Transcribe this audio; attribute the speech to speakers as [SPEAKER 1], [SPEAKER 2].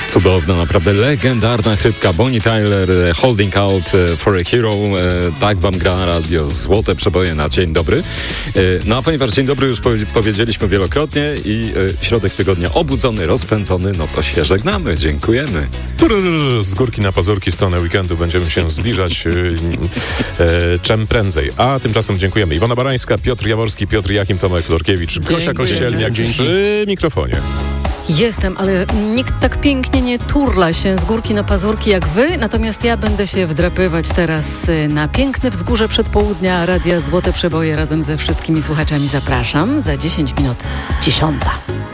[SPEAKER 1] Cudowna, naprawdę legendarna chrypka Bonnie Tyler, Holding Out for a Hero. Tak wam gra radio Złote Przeboje na dzień dobry. No a ponieważ dzień dobry już powiedzieliśmy wielokrotnie i środek tygodnia obudzony, rozpędzony, no to się żegnamy. Dziękujemy.
[SPEAKER 2] Z górki na pazurki, stronę weekendu będziemy się zbliżać czym prędzej. A tymczasem dziękujemy. Iwona Barańska, Piotr Jaworski, Piotr Jachim, Tomek Lorkiewicz, Gosia Kościelniak przy mikrofonie.
[SPEAKER 3] Jestem, ale nikt tak pięknie nie turla się z górki na pazurki jak wy, natomiast ja będę się wdrapywać teraz na piękne wzgórze przedpołudnia Radia Złote Przeboje razem ze wszystkimi słuchaczami. Zapraszam za 10 minut 10.